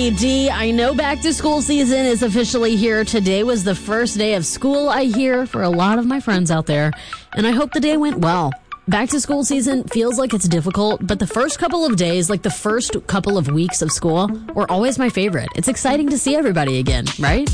WD. I know back to school season is officially here. Today was the first day of school, I hear, for a lot of my friends out there. And I hope the day went well. Back to school season feels like it's difficult, but the first couple of days, like the first couple of weeks of school, were always my favorite. It's exciting to see everybody again, right?